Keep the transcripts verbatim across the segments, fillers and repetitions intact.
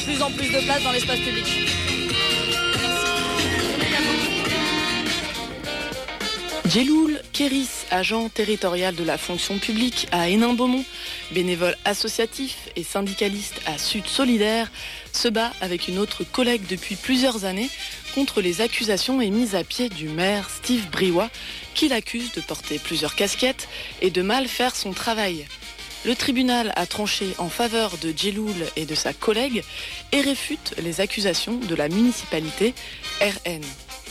Plus en plus de place dans l'espace public. Djeloul Kéris, agent territorial de la fonction publique à Hénin-Beaumont, bénévole associatif et syndicaliste à Sud Solidaire, se bat avec une autre collègue depuis plusieurs années contre les accusations émises à pied du maire Steve Briouat, qui l'accuse de porter plusieurs casquettes et de mal faire son travail. Le tribunal a tranché en faveur de Djeloul et de sa collègue et réfute les accusations de la municipalité R N.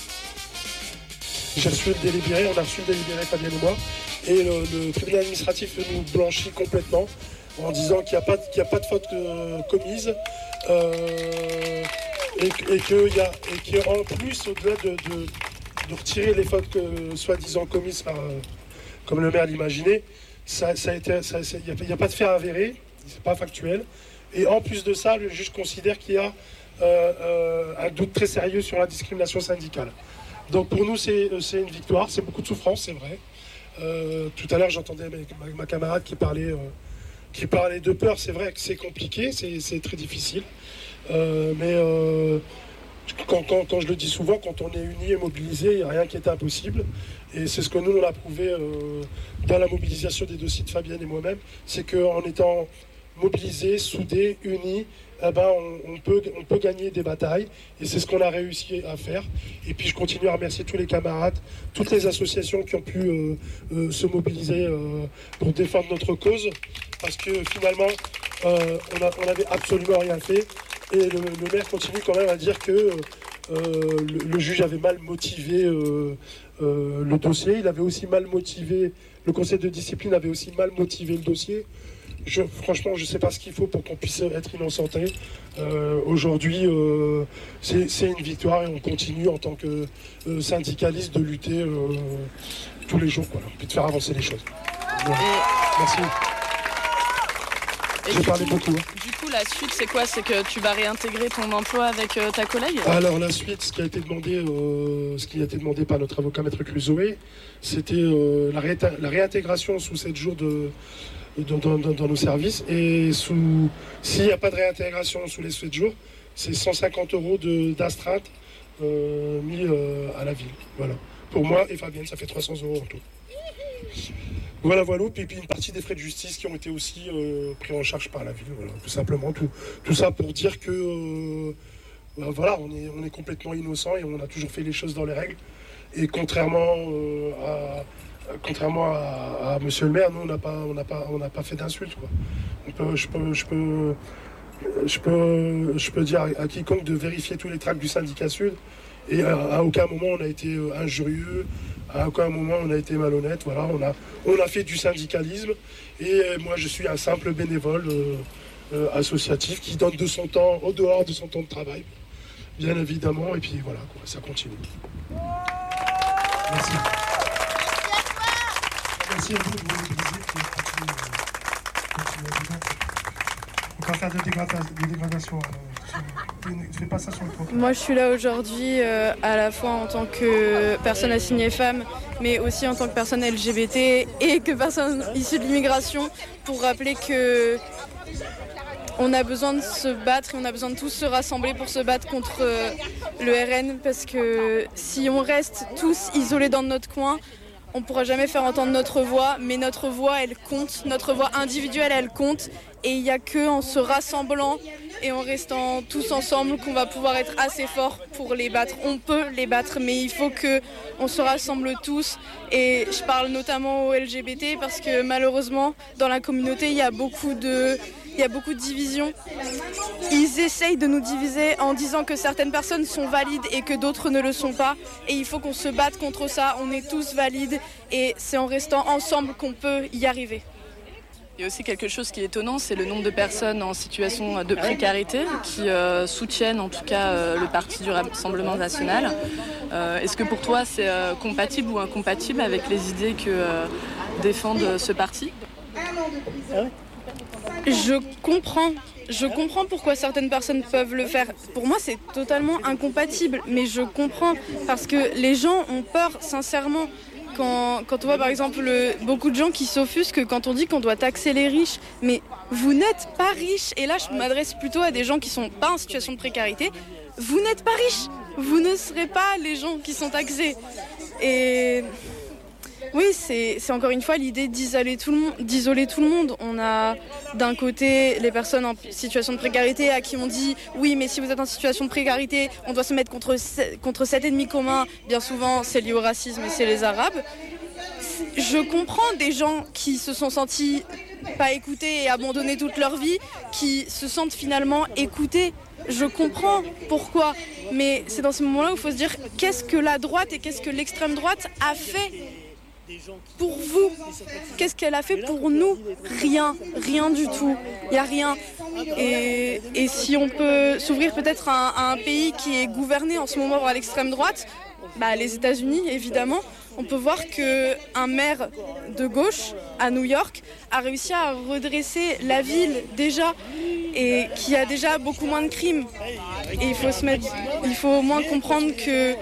J'ai reçu le délibéré, on a reçu le délibéré, Fabien et moi, et le, le tribunal administratif nous blanchit complètement en disant qu'il n'y a, a pas de faute euh, commise euh, et, et qu'en plus, au-delà de, de, de retirer les fautes que, soi-disant commises par, euh, comme le maire l'imaginait, ça, ça a été, il n'y a, a pas de fait avéré, c'est pas factuel, et en plus de ça, le juge considère qu'il y a euh, euh, un doute très sérieux sur la discrimination syndicale. Donc pour nous, c'est, c'est une victoire, c'est beaucoup de souffrance, c'est vrai. Euh, tout à l'heure, j'entendais ma, ma camarade qui parlait, euh, qui parlait de peur. C'est vrai que c'est compliqué, c'est, c'est très difficile. Euh, mais euh, quand, quand, quand je le dis souvent, quand on est unis et mobilisés, il n'y a rien qui est impossible. Et c'est ce que nous, on a prouvé euh, dans la mobilisation des dossiers de Fabienne et moi-même. C'est qu'en étant mobilisés, soudés, unis, eh ben, on, on, peut, on peut gagner des batailles et c'est ce qu'on a réussi à faire. Et puis je continue à remercier tous les camarades, toutes les associations qui ont pu euh, euh, se mobiliser euh, pour défendre notre cause, parce que finalement euh, on n'avait absolument rien fait et le, le maire continue quand même à dire que euh, le, le juge avait mal motivé euh, euh, le dossier, il avait aussi mal motivé, le conseil de discipline avait aussi mal motivé le dossier. Je, franchement, je ne sais pas ce qu'il faut pour qu'on puisse être innocenté. Euh, aujourd'hui, euh, c'est, c'est une victoire et on continue en tant que euh, syndicaliste de lutter euh, tous les jours, quoi, puis de faire avancer les choses. Voilà. Et... Merci. Et J'ai parlé coup, beaucoup. Hein. Du coup, la suite, c'est quoi? C'est que tu vas réintégrer ton emploi avec euh, ta collègue? Alors, la suite, ce qui a été demandé, euh, ce qui a été demandé par notre avocat Maître Cluzoé, c'était euh, la, réinté- la réintégration sous sept jours de... Dans, dans, dans nos services, et sous, s'il n'y a pas de réintégration sous les sept jours, c'est cent cinquante euros de, d'astreinte euh, mis euh, à la ville. Voilà. Pour moi et Fabienne, ça fait trois cents euros en tout. Voilà, voilà. Puis, puis une partie des frais de justice qui ont été aussi euh, pris en charge par la ville. Voilà. Tout simplement, tout, tout ça pour dire que euh, ben voilà, on est, on est complètement innocent et on a toujours fait les choses dans les règles. Et contrairement euh, à Contrairement à, à monsieur le maire, nous on n'a pas, on n'a pas, on n'a pas fait d'insultes, quoi. On peut, je peux, je peux, je peux, je peux dire à, à quiconque de vérifier tous les tracts du syndicat Sud. Et à, à aucun moment on a été injurieux, à aucun moment on a été malhonnête. Voilà, on a, on a fait du syndicalisme. Et moi je suis un simple bénévole euh, euh, associatif qui donne de son temps au dehors de son temps de travail, bien évidemment. Et puis voilà, quoi, ça continue. Merci. Merci à vous de vous mobiliser pour continuer à débattre. On va faire des dégradations. Je fais pas ça sur le compte. Moi, je suis là aujourd'hui euh, à la fois en tant que personne assignée femme, mais aussi en tant que personne L G B T et que personne issue de l'immigration, pour rappeler que on a besoin de se battre et on a besoin de tous se rassembler pour se battre contre euh, le R N, parce que si on reste tous isolés dans notre coin, on ne pourra jamais faire entendre notre voix, mais notre voix, elle compte, notre voix individuelle, elle compte, et il n'y a qu'en se rassemblant et en restant tous ensemble qu'on va pouvoir être assez fort pour les battre. On peut les battre, mais il faut qu'on se rassemble tous, et je parle notamment aux L G B T parce que malheureusement, dans la communauté, il y a beaucoup de... Il y a beaucoup de divisions. Ils essayent de nous diviser en disant que certaines personnes sont valides et que d'autres ne le sont pas. Et il faut qu'on se batte contre ça. On est tous valides et c'est en restant ensemble qu'on peut y arriver. Il y a aussi quelque chose qui est étonnant, c'est le nombre de personnes en situation de précarité qui euh, soutiennent en tout cas euh, le parti du Rassemblement national. Euh, est-ce que pour toi c'est euh, compatible ou incompatible avec les idées que euh, défendent ce parti ? Je comprends, je comprends pourquoi certaines personnes peuvent le faire. Pour moi, c'est totalement incompatible, mais je comprends parce que les gens ont peur, sincèrement. quand, quand on voit par exemple le, beaucoup de gens qui s'offusquent quand on dit qu'on doit taxer les riches, mais vous n'êtes pas riches. Et là, je m'adresse plutôt à des gens qui ne sont pas en situation de précarité. Vous n'êtes pas riches. Vous ne serez pas les gens qui sont taxés. Et oui, c'est, c'est encore une fois l'idée d'isoler tout, le monde, d'isoler tout le monde. On a d'un côté les personnes en situation de précarité à qui on dit « Oui, mais si vous êtes en situation de précarité, on doit se mettre contre, contre cet ennemi commun. » Bien souvent, c'est lié au racisme et c'est les Arabes. Je comprends des gens qui se sont sentis pas écoutés et abandonnés toute leur vie, qui se sentent finalement écoutés. Je comprends pourquoi, mais c'est dans ces moments-là où il faut se dire qu'est-ce que la droite et qu'est-ce que l'extrême droite a fait pour vous? Qu'est-ce qu'elle a fait pour nous? Rien, rien du tout. Il n'y a rien. Et, et si on peut s'ouvrir peut-être à, à un pays qui est gouverné en ce moment par l'extrême droite, bah les États-Unis évidemment, on peut voir qu'un maire de gauche à New York a réussi à redresser la ville déjà et qui a déjà beaucoup moins de crimes. Et il faut se mettre, il faut au moins comprendre que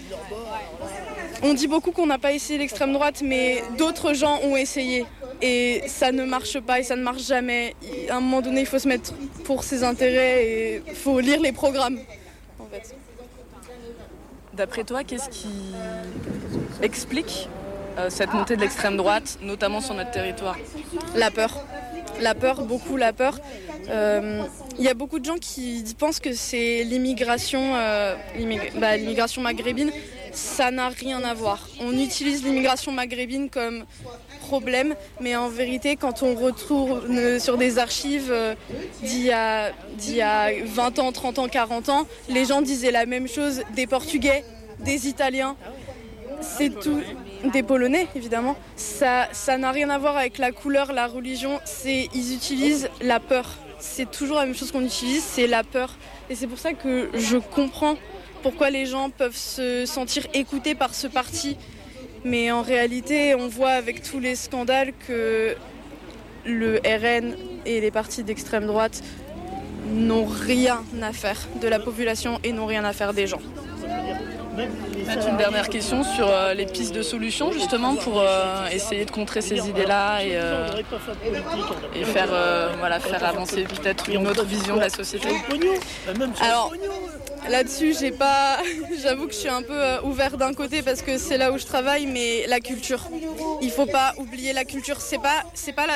on dit beaucoup qu'on n'a pas essayé l'extrême droite, mais d'autres gens ont essayé. Et ça ne marche pas et ça ne marche jamais. À un moment donné, il faut se mettre pour ses intérêts et il faut lire les programmes, en fait. D'après toi, qu'est-ce qui explique euh, cette montée de l'extrême droite, notamment sur notre territoire? La peur. La peur, beaucoup la peur. Il euh, y a beaucoup de gens qui pensent que c'est l'immigration, euh, l'immig... bah, l'immigration maghrébine. Ça n'a rien à voir. On utilise l'immigration maghrébine comme problème, mais en vérité, quand on retourne sur des archives euh, d'il y a, d'il y a vingt ans, trente ans, quarante ans, les gens disaient la même chose des Portugais, des Italiens, c'est tout, des Polonais évidemment. Ça, ça n'a rien à voir avec la couleur, la religion. C'est, ils utilisent la peur. C'est toujours la même chose qu'on utilise, c'est la peur. Et c'est pour ça que je comprends pourquoi les gens peuvent se sentir écoutés par ce parti. Mais en réalité, on voit avec tous les scandales que le R N et les partis d'extrême droite n'ont rien à faire de la population et n'ont rien à faire des gens. Une dernière question sur euh, les pistes de solutions justement pour euh, essayer de contrer ces idées-là et, euh, et faire, euh, voilà, faire avancer peut-être une autre vision de la société. Alors là-dessus, j'ai pas, j'avoue que je suis un peu euh, ouverte d'un côté parce que c'est là où je travaille, mais la culture. Il faut pas oublier la culture. C'est pas, c'est pas la